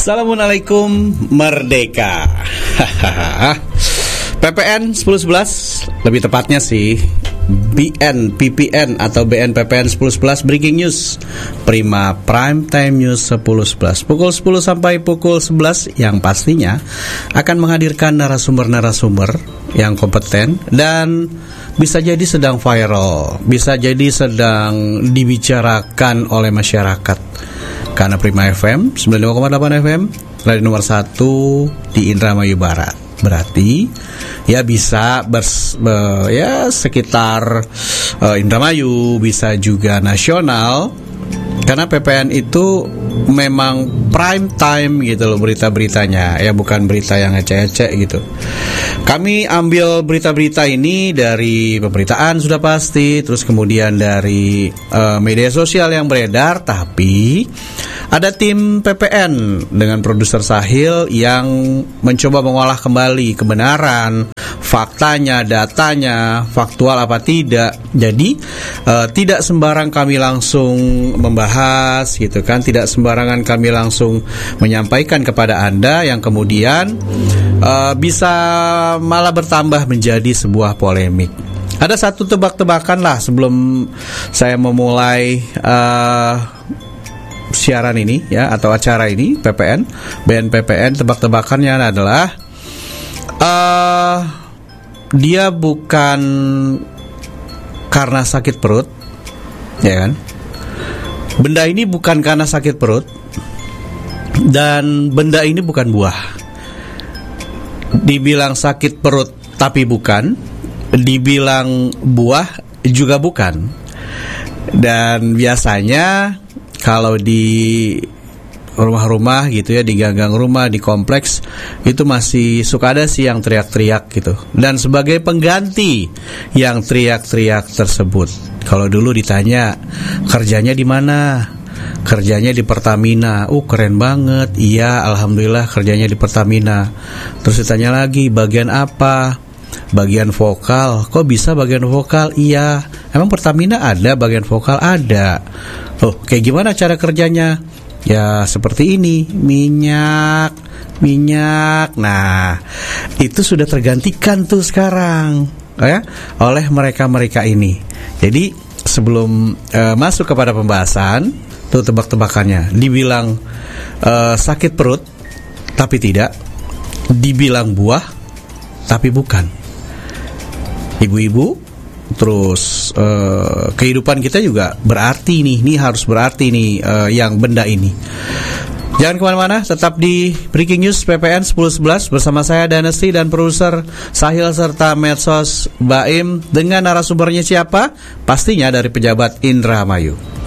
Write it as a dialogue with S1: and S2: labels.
S1: Assalamualaikum Merdeka. PPN 1011, lebih tepatnya sih BNPPN atau BNPPN 1011 Breaking News Prima Prime Time News 1011 pukul 10 sampai pukul 11, yang pastinya akan menghadirkan narasumber-narasumber yang kompeten dan bisa jadi sedang viral, bisa jadi sedang dibicarakan oleh masyarakat. Karena Prima FM 95,8 FM radio nomor 1 di Indramayu Barat. Berarti ya bisa sekitar Indramayu, bisa juga nasional. Karena PPN itu memang prime time gitu loh berita-beritanya, ya bukan berita yang ecek-ecek gitu. Kami ambil berita-berita ini dari pemberitaan sudah pasti, terus kemudian dari media sosial yang beredar, tapi ada tim PPN dengan produser Sahil yang mencoba mengolah kembali kebenaran, faktanya, datanya, faktual apa tidak. Jadi tidak sembarang kami langsung membahas gitu kan, tidak sembarangan kami langsung menyampaikan kepada Anda yang kemudian bisa malah bertambah menjadi sebuah polemik. Ada satu tebak-tebakan lah sebelum saya memulai siaran ini ya, atau acara ini PPN BNPPN. Tebak-tebakannya adalah dia bukan karena sakit perut, ya kan? Benda ini bukan karena sakit perut, dan benda ini bukan buah. Dibilang sakit perut tapi bukan, dibilang buah juga bukan. Dan biasanya kalau di rumah-rumah gitu ya, di gang-gang rumah, di kompleks, itu masih suka ada sih yang teriak-teriak gitu. Dan sebagai pengganti yang teriak-teriak tersebut, kalau dulu ditanya kerjanya di mana, kerjanya di Pertamina. Keren banget. Iya, alhamdulillah kerjanya di Pertamina. Terus ditanya lagi, bagian apa? Bagian vokal. Kok bisa bagian vokal? Iya. Emang Pertamina ada bagian vokal? Ada. Kayak gimana cara kerjanya? Ya seperti ini, minyak. Nah, itu sudah tergantikan tuh sekarang ya oleh mereka ini. Jadi sebelum masuk kepada pembahasan, tuh tebak-tebakannya. Dibilang sakit perut tapi tidak, dibilang buah tapi bukan. Ibu-ibu, terus kehidupan kita juga berarti nih. Ini harus berarti nih yang benda ini. Jangan kemana-mana, tetap di Breaking News PPN 1011 bersama saya Danesti dan produser Sahil serta medsos Baim. Dengan narasumbernya siapa? Pastinya dari pejabat Indramayu.